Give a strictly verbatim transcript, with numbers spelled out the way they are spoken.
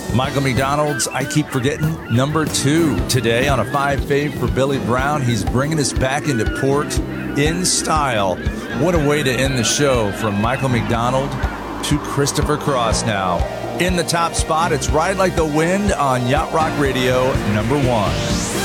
Michael McDonald's, I keep forgetting, number two today on a five fave for Billy Brown. He's bringing us back into port in style. What a way to end the show from Michael McDonald to Christopher Cross now. In the top spot, it's Ride Like the Wind on Yacht Rock Radio, number one.